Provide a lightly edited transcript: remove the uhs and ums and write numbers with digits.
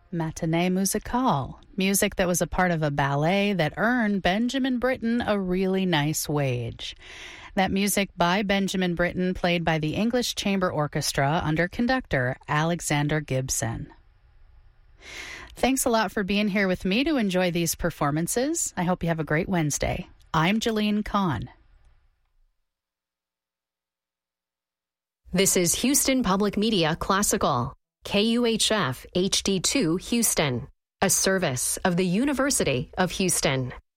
Matinee Musicale, music that was a part of a ballet that earned Benjamin Britten a really nice wage. That music by Benjamin Britten, played by the English Chamber Orchestra under conductor Alexander Gibson. Thanks a lot for being here with me to enjoy these performances. I hope you have a great Wednesday. I'm Jalene Kahn. This is Houston Public Media Classical, KUHF HD2 Houston, a service of the University of Houston.